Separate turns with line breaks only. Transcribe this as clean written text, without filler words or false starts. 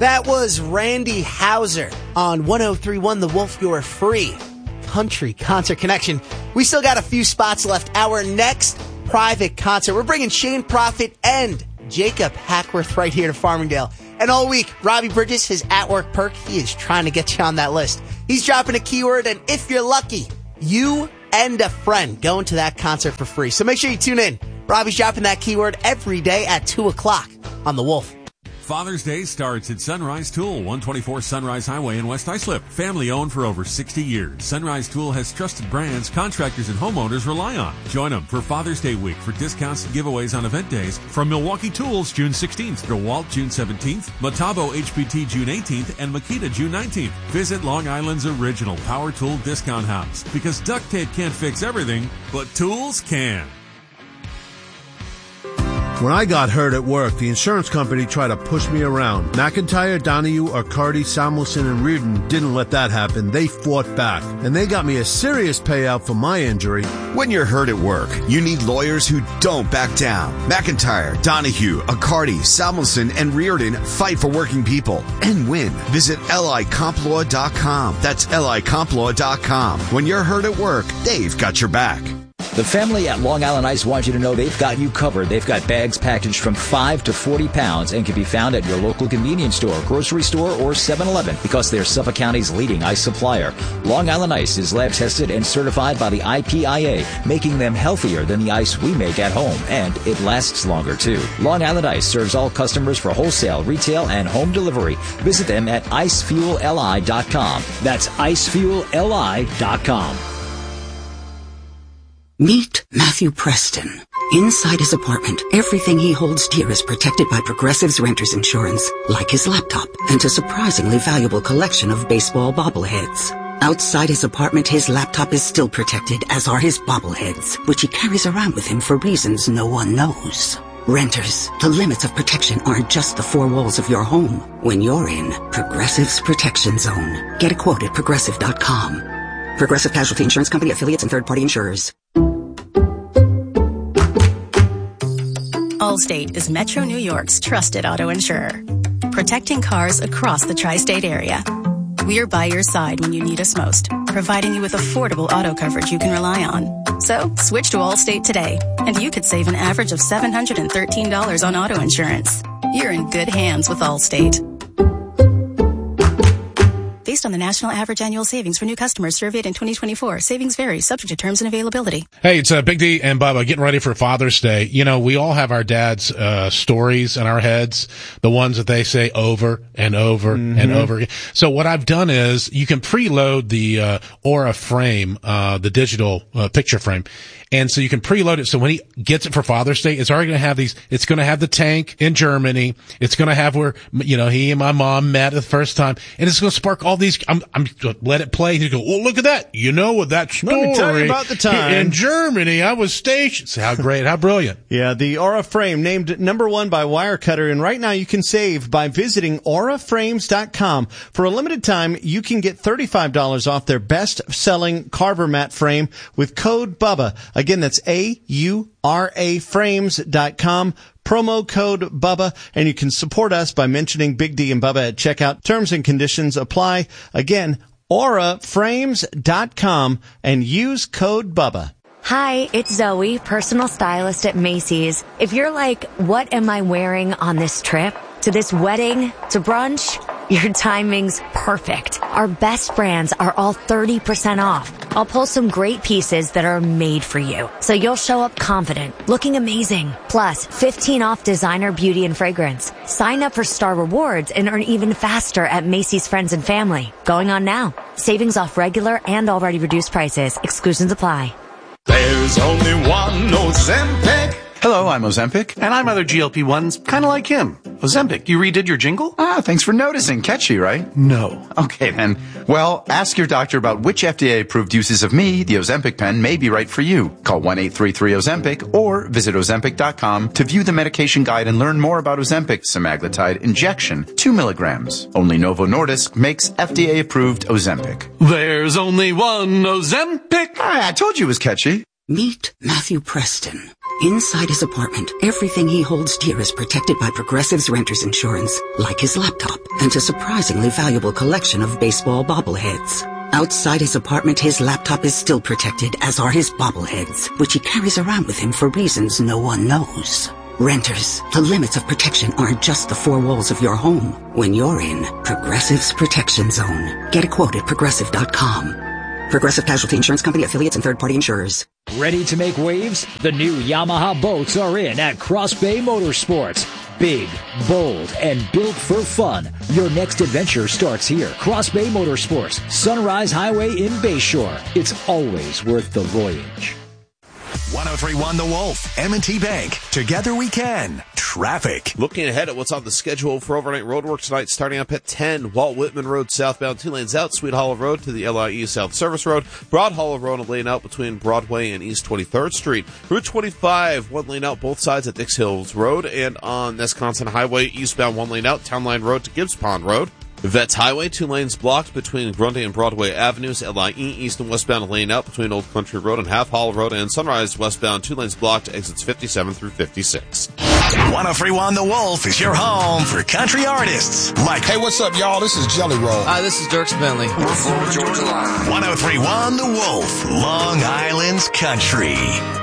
That was Randy Houser on 103.1 The Wolf, your free country concert connection. We still got a few spots left. Our next private concert, we're bringing Shane Prophet and Jacob Hackworth right here to Farmingdale. And all week, Robbie Bridges, his at-work perk, he is trying to get you on that list. He's dropping a keyword, and if you're lucky, you and a friend going to that concert for free. So make sure you tune in. Robbie's dropping that keyword every day at 2 o'clock on The Wolf.
Father's Day starts at Sunrise Tool, 124 Sunrise Highway in West Islip. Family owned for over 60 years. Sunrise Tool has trusted brands contractors and homeowners rely on. Join them for Father's Day week for discounts and giveaways on event days from Milwaukee Tools June 16th, DeWalt June 17th, Metabo HPT June 18th, and Makita June 19th. Visit Long Island's original Power Tool Discount House because duct tape can't fix everything, but tools can.
When I got hurt at work, the insurance company tried to push me around. McIntyre, Donahue, Arcardi, Samuelson, and Reardon didn't let that happen. They fought back, and they got me a serious payout for my injury.
When you're hurt at work, you need lawyers who don't back down. McIntyre, Donahue, Arcardi, Samuelson, and Reardon fight for working people and win. Visit LICompLaw.com. That's LICompLaw.com. When you're hurt at work, they've got your back.
The family at Long Island Ice wants you to know they've got you covered. They've got bags packaged from 5 to 40 pounds and can be found at your local convenience store, grocery store, or 7-Eleven because they're Suffolk County's leading ice supplier. Long Island Ice is lab tested and certified by the IPIA, making them healthier than the ice we make at home, and it lasts longer too. Long Island Ice serves all customers for wholesale, retail, and home delivery. Visit them at icefuelli.com. That's icefuelli.com.
Meet Matthew Preston. Inside his apartment, everything he holds dear is protected by Progressive's Renter's Insurance, like his laptop and a surprisingly valuable collection of baseball bobbleheads. Outside his apartment, his laptop is still protected, as are his bobbleheads, which he carries around with him for reasons no one knows. Renters, the limits of protection aren't just the four walls of your home. When you're in Progressive's Protection Zone, get a quote at Progressive.com. Progressive Casualty Insurance Company, affiliates, and third-party insurers.
Allstate is Metro New York's trusted auto insurer, protecting cars across the tri-state area. We're by your side when you need us most, providing you with affordable auto coverage you can rely on. So, switch to Allstate today, and you could save an average of $713 on auto insurance. You're in good hands with Allstate. Based on the national average annual savings for new customers surveyed in 2024. Savings vary, subject to terms and availability.
Hey, it's Big D and Bubba getting ready for Father's Day. You know, we all have our dad's stories in our heads, the ones that they say over and over and over again. So what I've done is you can preload the Aura frame, the digital picture frame. And so you can preload it. So when he gets it for Father's Day, it's already going to have these. It's going to have the tank in Germany. It's going to have where, you know, he and my mom met the first time. And it's going to spark all these. I'm let it play. He's go, oh, look at that. You know what that story.
Let me tell you about the time.
In Germany, I was stationed. So how great, how brilliant.
Yeah, the Aura frame named #1 by Wirecutter. And right now you can save by visiting auraframes.com. For a limited time, you can get $35 off their best-selling Carver mat frame with code BUBBA. Again, that's AURAFrames.com. Promo code BUBBA, and you can support us by mentioning Big D and Bubba at checkout. Terms and conditions apply. Again, auraframes.com and use code BUBBA.
Hi, it's Zoe, personal stylist at Macy's. If you're like, what am I wearing on this trip? To this wedding? To brunch? Your timing's perfect. Our best brands are all 30% off. I'll pull some great pieces that are made for you, so you'll show up confident, looking amazing. Plus, 15 off designer, beauty, and fragrance. Sign up for Star Rewards and earn even faster at Macy's Friends and Family. Going on now. Savings off regular and already reduced prices. Exclusions apply.
There's only one Ozempic.
Hello, I'm Ozempic.
And I'm other GLP-1s, kind of like him. Ozempic, you redid your jingle?
Ah, thanks for noticing. Catchy, right?
No.
Okay, then. Well, ask your doctor about which FDA-approved uses of me, the Ozempic pen, may be right for you. Call 1-833-OZEMPIC or visit Ozempic.com to view the medication guide and learn more about Ozempic semaglutide injection, 2 milligrams. Only Novo Nordisk makes FDA-approved Ozempic.
There's only one Ozempic.
I told you it was catchy.
Meet Matthew Preston. Inside his apartment, everything he holds dear is protected by Progressive's renter's insurance, like his laptop and a surprisingly valuable collection of baseball bobbleheads. Outside his apartment, his laptop is still protected, as are his bobbleheads, which he carries around with him for reasons no one knows. Renters, the limits of protection aren't just the four walls of your home. When you're in Progressive's Protection Zone, get a quote at Progressive.com. Progressive Casualty Insurance Company, affiliates, and third-party insurers.
Ready to make waves? The new Yamaha boats are in at Cross Bay Motorsports. Big, bold, and built for fun. Your next adventure starts here. Cross Bay Motorsports, Sunrise Highway in Bayshore. It's always worth the voyage.
103.1 The Wolf, M&T Bank. Together we can. Traffic.
Looking ahead at what's on the schedule for overnight roadwork tonight, starting up at 10, Walt Whitman Road southbound, 2 lanes out, Sweet Hollow Road to the LIE South Service Road, Broad Hollow Road, a lane out between Broadway and East 23rd Street, Route 25, 1 lane out both sides at Dix Hills Road, and on Nesconsin Highway, eastbound 1 lane out, Town Line Road to Gibbs Pond Road. Vets Highway, 2 lanes blocked between Grundy and Broadway Avenues, LIE east and westbound, a lane out between Old Country Road and Half Hollow Road, and Sunrise westbound, 2 lanes blocked, exits 57 through 56.
103.1 The Wolf is your home for country artists like...
Hey, what's up, y'all? This is Jelly Roll.
Hi, this is Dirk Bentley.
We're Florida Georgia Line. 103.1 The Wolf, Long Island's country.